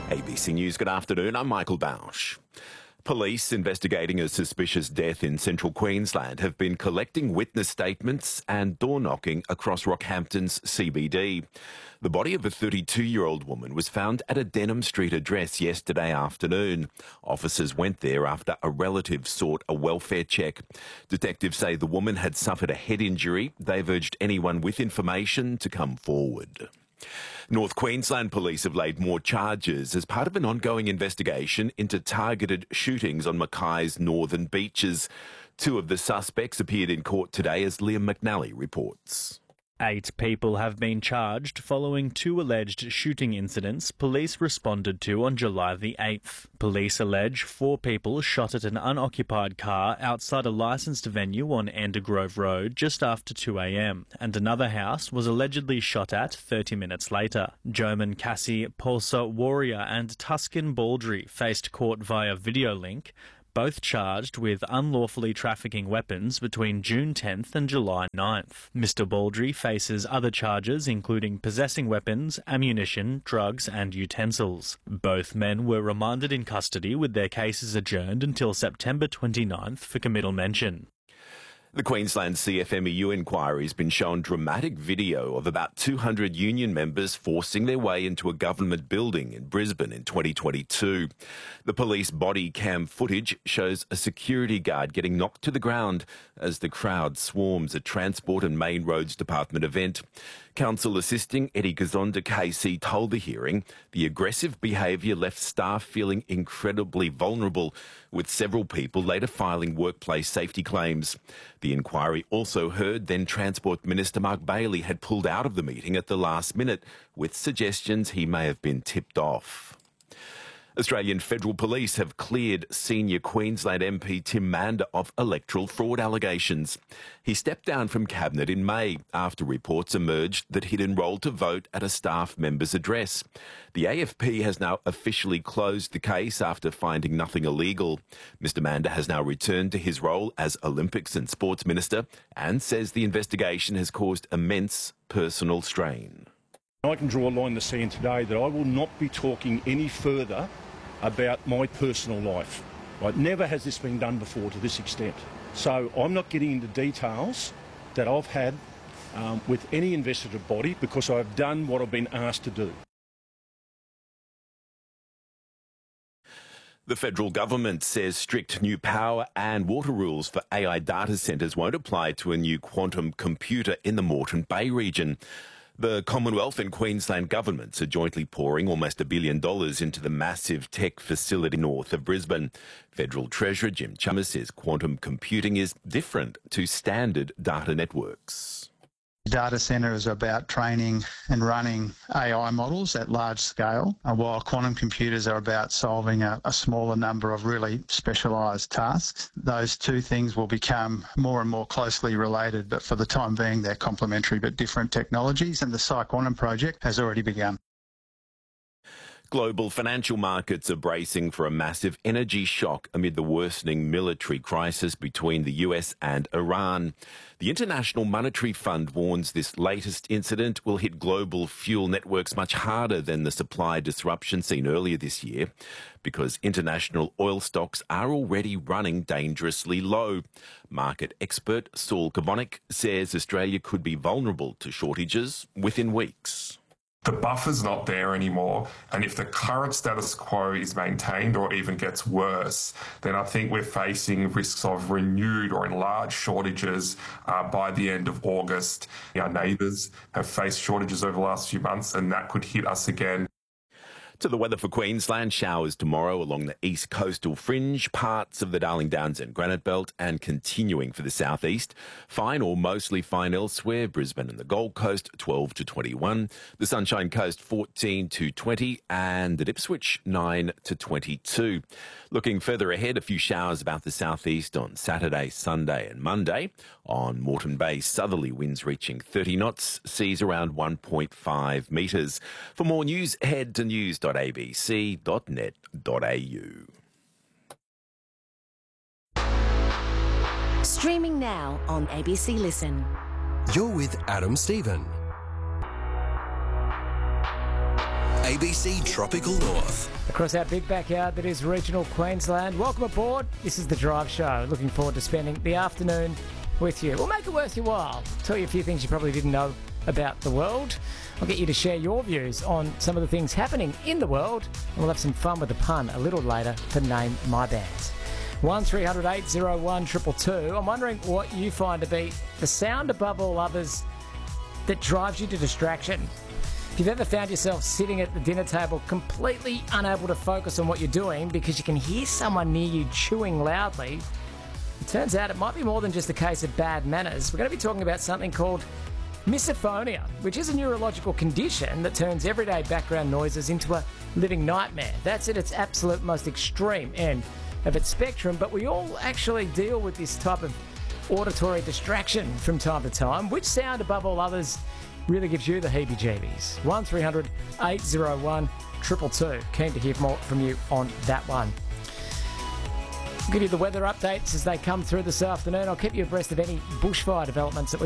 ABC News, good afternoon. I'm Michael Bausch. Police investigating a suspicious death in central Queensland have been collecting witness statements and door-knocking across Rockhampton's CBD. The body of a 32-year-old woman was found at a Denham Street address yesterday afternoon. Officers went there after a relative sought a welfare check. Detectives say the woman had suffered a head injury. They've urged anyone with information to come forward. North Queensland Police have laid more charges as part of an ongoing investigation into targeted shootings on Mackay's northern beaches. Two of the suspects appeared in court today, as Liam McNally reports. 8 people have been charged following 2 alleged shooting incidents police responded to on July the 8th. Police allege 4 people shot at an unoccupied car outside a licensed venue on Andergrove Road just after 2 a.m, and another house was allegedly shot at 30 minutes later. Joman Cassie, Pulsar Warrior and Tuscan Baldry faced court via video link, both charged with unlawfully trafficking weapons between June 10th and July 9th. Mr. Baldry faces other charges including possessing weapons, ammunition, drugs and utensils. Both men were remanded in custody with their cases adjourned until September 29th for committal mention. The Queensland CFMEU inquiry has been shown dramatic video of about 200 union members forcing their way into a government building in Brisbane in 2022. The police body cam footage shows a security guard getting knocked to the ground as the crowd swarms a Transport and Main Roads Department event. Counsel assisting Eddie Gazonda KC told the hearing the aggressive behaviour left staff feeling incredibly vulnerable, with several people later filing workplace safety claims. The inquiry also heard then Transport Minister Mark Bailey had pulled out of the meeting at the last minute, with suggestions he may have been tipped off. Australian Federal Police have cleared senior Queensland MP Tim Mander of electoral fraud allegations. He stepped down from Cabinet in May after reports emerged that he'd enrolled to vote at a staff member's address. The AFP has now officially closed the case after finding nothing illegal. Mr Mander has now returned to his role as Olympics and Sports Minister and says the investigation has caused immense personal strain. I can draw a line in the sand today that I will not be talking any further about my personal life. Right? Never has this been done before to this extent. So I'm not getting into details that I've had with any investigative body because I've done what I've been asked to do. The federal government says strict new power and water rules for AI data centres won't apply to a new quantum computer in the Moreton Bay region. The Commonwealth and Queensland governments are jointly pouring almost $1 billion into the massive tech facility north of Brisbane. Federal Treasurer Jim Chalmers says quantum computing is different to standard data networks. Data centre is about training and running AI models at large scale, while quantum computers are about solving a smaller number of really specialised tasks. Those two things will become more and more closely related, but for the time being they're complementary but different technologies, and the PsiQuantum project has already begun. Global financial markets are bracing for a massive energy shock amid the worsening military crisis between the US and Iran. The International Monetary Fund warns this latest incident will hit global fuel networks much harder than the supply disruption seen earlier this year, because international oil stocks are already running dangerously low. Market expert Saul Kavonik says Australia could be vulnerable to shortages within weeks. The buffer's not there anymore, and if the current status quo is maintained or even gets worse, then I think we're facing risks of renewed or enlarged shortages by the end of August. Our neighbours have faced shortages over the last few months, and that could hit us again. To the weather for Queensland, showers tomorrow along the east coastal fringe, parts of the Darling Downs and Granite Belt, and continuing for the southeast. Fine or mostly fine elsewhere, Brisbane and the Gold Coast 12 to 21, the Sunshine Coast 14 to 20, and at Ipswich 9 to 22. Looking further ahead, a few showers about the southeast on Saturday, Sunday and Monday. On Moreton Bay, southerly winds reaching 30 knots, seas around 1.5 metres. For more news, head to news.abc.net.au. Streaming now on ABC Listen. You're with Adam Stephen. ABC Tropical North. Across our big backyard that is regional Queensland. Welcome aboard. This is The Drive Show. Looking forward to spending the afternoon with you. We'll make it worth your while. Tell you a few things you probably didn't know about the world. I'll get you to share your views on some of the things happening in the world. And we'll have some fun with the pun a little later for Name My Band. 1300 801 222. I'm wondering what you find to be the sound above all others that drives you to distraction. If you've ever found yourself sitting at the dinner table completely unable to focus on what you're doing because you can hear someone near you chewing loudly, it turns out it might be more than just a case of bad manners. We're going to be talking about something called misophonia, which is a neurological condition that turns everyday background noises into a living nightmare. That's at its absolute most extreme end of its spectrum, but we all actually deal with this type of auditory distraction from time to time. Which sound above all others really gives you the heebie-jeebies? 1300 801 222. Keen to hear more from you on that one. I'll give you the weather updates as they come through this afternoon. I'll keep you abreast of any bushfire developments that we